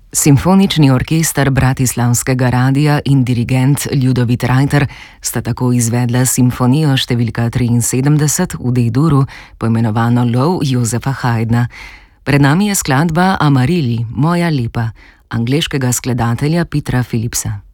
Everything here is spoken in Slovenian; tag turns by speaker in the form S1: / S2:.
S1: Simfonični orkester Bratislavskega radia in dirigent Ljudovit Rajter sta tako izvedla simfonijo številka 73 v D-duru, poimenovano Lov Josefa Haydna. Pred nami je skladba Amarili, moja lepa, angleškega skladatelja Petera Philipsa.